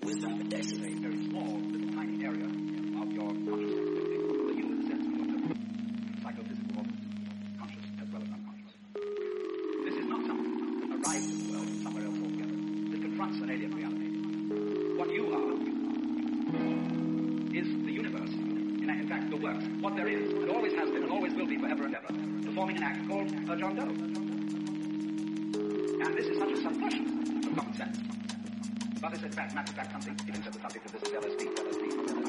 with validation. A very small, little tiny area of your consciousness, the you in the sense of your psychophysical, conscious as well as unconscious. This is not something that arrives in the world somewhere else altogether. It confronts an alien reality. What you are is the universe. In fact, the works. What there is, and always has been, and always will be forever and ever, performing an act called a John Doe. And this is such a subversion of common sense. But is it matter of fact something, even to the subject of this LSD,